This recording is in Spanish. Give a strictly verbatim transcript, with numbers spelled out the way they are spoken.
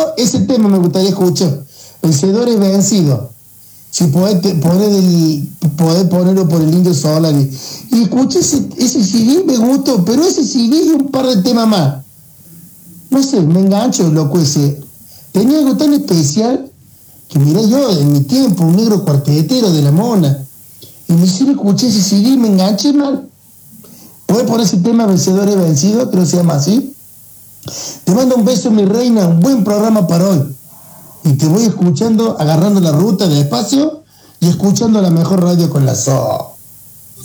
ese tema me gustaría escuchar. Vencedores vencidos. Si podés poner, el, podés ponerlo por el Indio Solari. Y escuché ese, ese C D, me gustó, pero ese C D y un par de temas más. No sé, me engancho, loco, ese. Tenía algo tan especial que mirá yo, en mi tiempo, un negro cuartetero de la Mona. Y me hicieron escuché ese C D y me enganché mal. ¿Podés poner ese tema Vencedores Vencidos? Creo que se llama así. Te mando un beso, mi reina, un buen programa para hoy. Y te voy escuchando, agarrando la ruta despacio y escuchando la mejor radio con la S O.